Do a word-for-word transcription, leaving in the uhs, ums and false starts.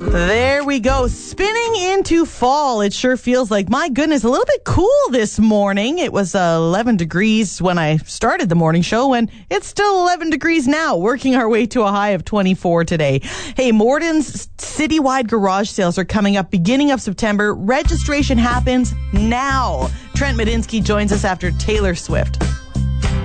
There we go. Spinning into fall. It sure feels like, my goodness, a little bit cool this morning. It was uh, eleven degrees when I started the morning show, and it's still eleven degrees now, working our way to a high of twenty-four today. Hey, Morton's citywide garage sales are coming up beginning of September. Registration happens now. Trent Medinsky joins us after Taylor Swift.